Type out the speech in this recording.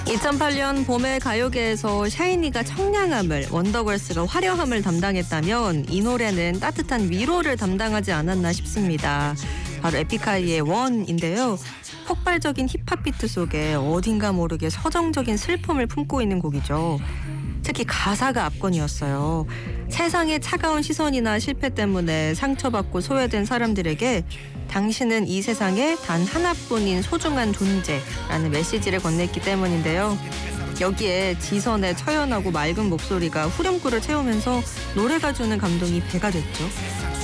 2008년 봄의 가요계에서 샤이니가 청량함을, 원더걸스가 화려함을 담당했다면 이 노래는 따뜻한 위로를 담당하지 않았나 싶습니다. 바로 에픽하이의 원인데요. 폭발적인 힙합 비트 속에 어딘가 모르게 서정적인 슬픔을 품고 있는 곡이죠. 특히 가사가 압권이었어요. 세상의 차가운 시선이나 실패 때문에 상처받고 소외된 사람들에게 당신은 이 세상에 단 하나뿐인 소중한 존재라는 메시지를 건넸기 때문인데요. 여기에 지선의 처연하고 맑은 목소리가 후렴구를 채우면서 노래가 주는 감동이 배가 됐죠.